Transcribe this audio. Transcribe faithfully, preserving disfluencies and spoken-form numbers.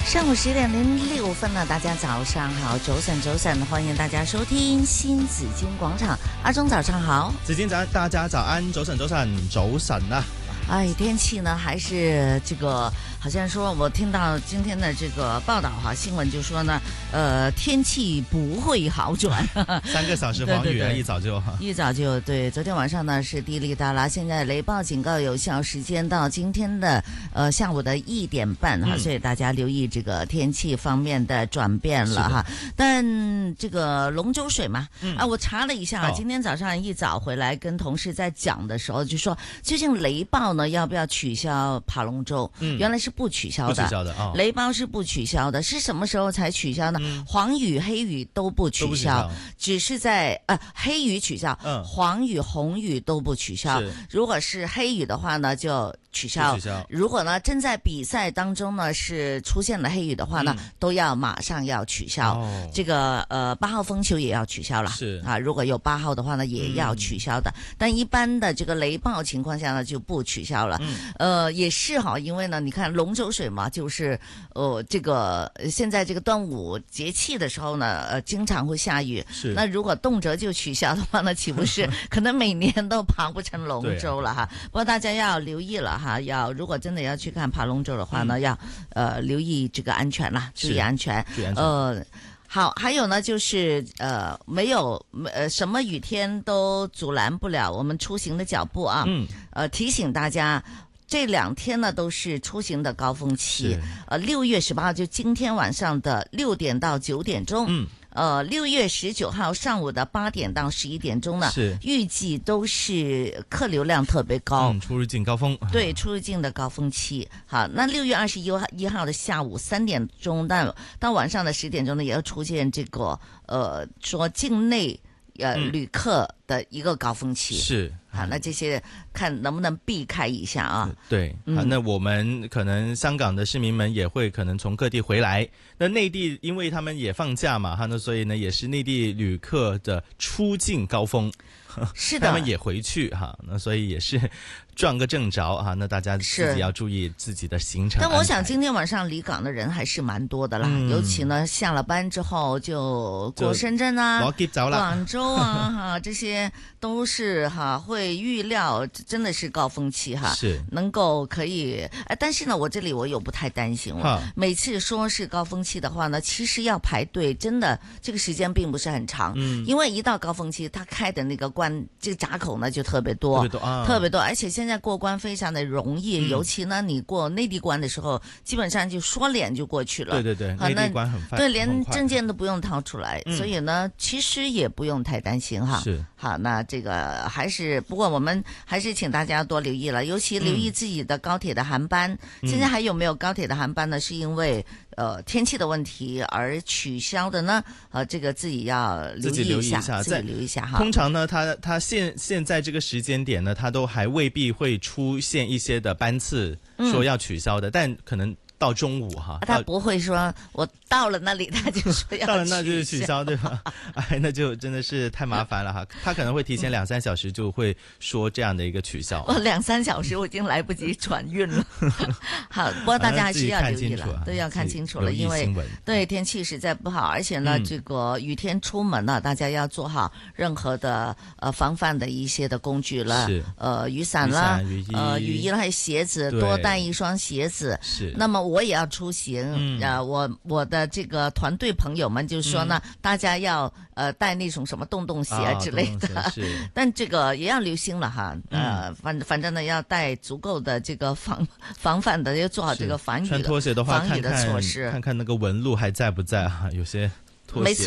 上午十點零六分了，大家早上好，早晨早晨，歡迎大家收聽新紫荊廣場。阿忠早上好， 紫荊早，大家早安，早晨早晨早晨啊！ 哎，天氣呢還是這個，好像說我聽到今天的這個報道哈，新聞就說呢，呃，天氣不會好轉， 三個小時黃雨啊， 對對對， 一早就一早就對，昨天晚上呢是滴哩答啦，現在雷暴警告有效時間到今天的呃下午的一點半哈，嗯、所以大家留意這個天氣方面的轉變了哈。但這個龍舟水嘛，嗯、啊，我查了一下，哦、今天早上一早回來跟同事在講的時候就說，究竟雷暴呢要不要取消爬龍舟？嗯，原來是不取消的， 不取消的啊，哦、 雷暴是不取消的，是什麼時候才取消呢？嗯、黃雨、黑雨都不取消，取消只是在呃黑雨取消，嗯、黃雨、紅雨都不取消。如果是黑雨的話呢，就取消。取消如果呢正在比賽當中呢是出現了黑雨的話呢，嗯、都要馬上要取消。哦、這個呃八號風球也要取消了，是啊，如果有八號的話呢也要取消的。嗯、但一般的這個雷暴情況下呢就不取消了。嗯、呃也是哈，因為呢你看龍舟水嘛，就是呃這個現在這個端午節氣的時候呢，呃經常會下雨。是那如果動輒就取消的話呢，豈不是可能每年都爬不成龍舟了哈？啊、不過大家要留意了哈，要如果真的要去看爬龍舟的話呢，嗯、要呃留意這個安全啦，注意安全。注意安全。呃，好，還有呢就是呃沒有呃什麼雨天都阻攔不了我們出行的腳步啊。嗯。呃，提醒大家。這兩天呢都是出行的高峰期，呃，六月十八號就今天晚上的六點到九點鐘，嗯，呃，六月十九號上午的八點到十一點鐘呢，是預計都是客流量特別高， 嗯，出入境高峰， 對，出入境的高峰期。好，那六月二十一號一號的下午三點鐘到到晚上的十點鐘呢，也要出現這個呃說境內呃、嗯、旅客的一個高峰期，是。好，那這些看能不能避開一下啊？ 對，好，那我們可能香港的市民們也會可能從各地回來，那內地因為他們也放假嘛，哈，那所以呢也是內地旅客的出境高峰，是的，他們也回去哈，那所以也是撞個正着哈，那大家自己要注意自己的行程。 但我想今天晚上離港的人還是蠻多的啦，嗯、尤其呢下了班之後就過深圳啊、廣州啊，哈，這些都是哈會。會預料真的是高峰期哈，是能夠可以，但是呢，我這裡我又不太擔心了。哈每次說是高峰期的話呢，其實要排隊，真的這個時間並不是很長。嗯，因為一到高峰期，它開的那個關，這個閘口呢就特別多，特別多，啊、特別多，而且現在過關非常的容易，嗯、尤其呢你過內地關的時候，基本上就說臉就過去了。對對對，內地關很快，對，連證件都不用掏出來，嗯、所以呢，其實也不用太擔心哈。是，好，那這個還是。不過我們還是請大家多留意了，尤其留意自己的高鐵的航班。嗯、現在還有沒有高鐵的航班呢？是因為呃天氣的問題而取消的呢？呃，這個自己要留意一下，自己留意一下哈。 通常呢，它它現現在這個時間點呢，它都還未必會出現一些的班次說要取消的，嗯、但可能。到中午哈， 他不會說我到了那裡他就說要到了那就是取消對吧？哎，那就真的是太麻煩了哈。他可能會提前兩三小時就會說這樣的一個取消。 我兩三小時我已經來不及轉運了。好，不過大家還是要留意了，都要看清楚了，因為對天氣實在不好，而且呢，嗯、這個雨天出門呢，大家要做好任何的呃防範的一些的工具了，是呃雨傘啦，雨傘、雨衣呃雨衣啦，還有鞋子，對多帶一雙鞋子。是，那麼。我也要出行，嗯、呃，我我的這個團隊朋友們就說呢，嗯、大家要呃帶那種什麼洞洞鞋之類的，啊、但這個也要留心了哈，呃，反反正呢要帶足夠的這個防防範的，要做好這個防雨的穿拖鞋的話，防雨的措施， 看看，看看那個紋路還在不在哈，有些拖鞋。